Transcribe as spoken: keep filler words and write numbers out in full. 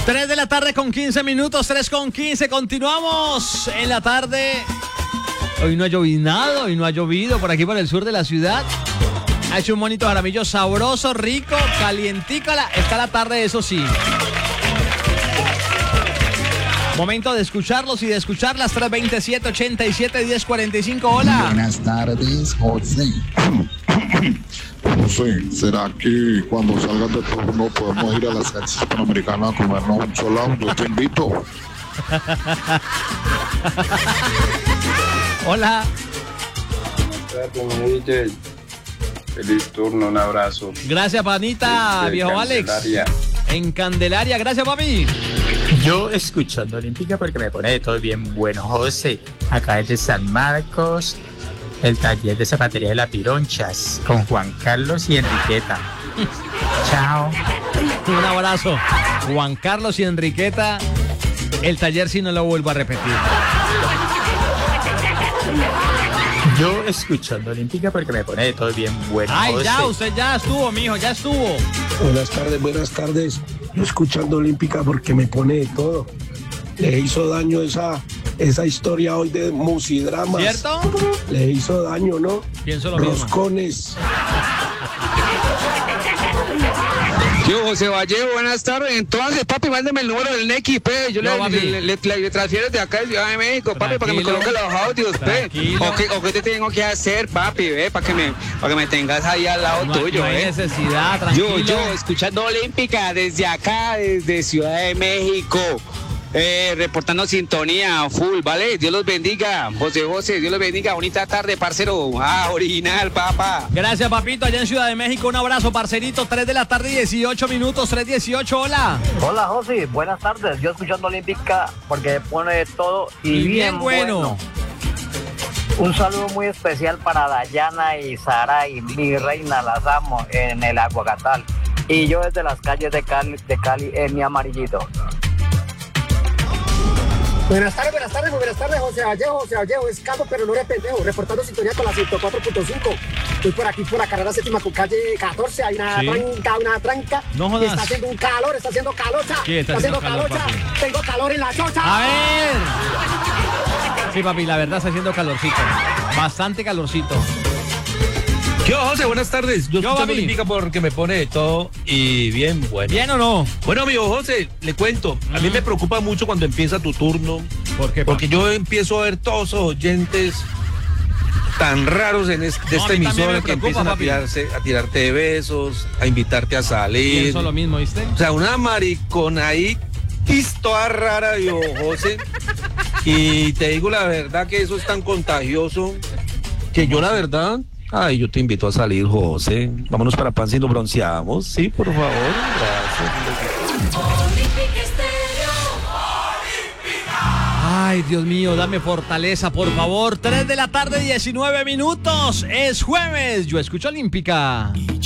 tres de la tarde con quince minutos, tres con quince. Continuamos en la tarde. Hoy no ha llovinado, hoy no ha llovido por aquí por el sur de la ciudad. Ha hecho un bonito jaramillo sabroso, rico, calientico. Está la tarde, eso sí. Momento de escucharlos y de escucharlas. tres veintisiete, ochenta y siete, diez cuarenta y cinco. Hola. Buenas tardes, José. José, ¿será que cuando salgas de turno podemos ir a la salsa panamericana a comernos un cholao? Yo te invito. Hola. Feliz turno, un abrazo. Gracias, panita, Desde viejo Candelaria. Alex. En Candelaria, gracias, papi. Yo escuchando Olímpica porque me pone de todo bien bueno, José. Acá desde San Marcos, el taller de zapatería de la Pironchas, con Juan Carlos y Enriqueta. Chao. Un abrazo. Juan Carlos y Enriqueta. El taller sí no lo vuelvo a repetir. Yo escuchando Olímpica porque me pone de todo bien bueno, Ay, José. ya, usted ya estuvo, mijo, ya estuvo. Buenas tardes, buenas tardes. Yo escuchando Olímpica porque me pone de todo. Le hizo daño esa, esa historia hoy de musidramas. ¿Cierto? Le hizo daño, ¿no? Pienso lo mismo. Roscones. Yo, José Vallejo, buenas tardes. Entonces, papi, mándeme el número del N X P. Yo No, le, papi. le, le, le, le transfiero de acá de Ciudad de México, papi, para que me Tranquilo. coloque los audios, pe. Tranquilo. ¿O qué, o qué te tengo que hacer, papi, ve? Para que me, para que me tengas ahí al lado No, tuyo, no hay ve. necesidad, tranquilo. Yo, yo, escuchando Olímpica desde acá, desde Ciudad de México. Eh, reportando sintonía full, ¿vale? Dios los bendiga. José José, Dios los bendiga. Bonita tarde, parcero. Ah, original, papá. Gracias, papito, allá en Ciudad de México. Un abrazo, parcerito. tres de la tarde, dieciocho minutos, tres dieciocho. Hola. Hola, José, buenas tardes. Yo escuchando Olímpica porque pone de todo y, Y bien bien, bueno. bueno. Un saludo muy especial para Dayana y Sara y mi reina, las amo en el Aguacatal. Y yo desde las calles de Cali, de Cali en mi amarillito. Buenas tardes, buenas tardes, muy buenas tardes, José Vallejo, José Vallejo, es calvo pero no eres pendejo, reportando sintonía con la ciento cuatro punto cinco. Estoy por aquí por la carrera séptima con calle catorce, hay una Sí. tranca, una tranca. No jodas. Está haciendo un calor, está haciendo calocha. Sí, está haciendo calor, calocha. papi. Tengo calor en la chocha. A ver. Sí, papi, la verdad está haciendo calorcito. Bastante calorcito. Yo, José, buenas tardes. Yo Yo, escucho papi. Olímpica porque me pone de todo y bien bueno. ¿Bien o no? Bueno, amigo José, le cuento. A mí me preocupa mucho cuando empieza tu turno. ¿Por qué, Porque yo empiezo a ver todos esos oyentes tan raros en es- de No, a esta mí también me emisora que preocupa, empiezan a, papi. tirarse, a tirarte de besos, a invitarte a salir. Pienso lo mismo, ¿viste? O sea, una maricona ahí, toda rara, yo, José. Y te digo la verdad que eso es tan contagioso que yo la verdad, ay, yo te invito a salir, José. Vámonos para Pan si nos bronceamos. Sí, por favor. Gracias. Ay, Dios mío, dame fortaleza, por favor. tres de la tarde, diecinueve minutos. Es jueves. Yo escucho Olímpica.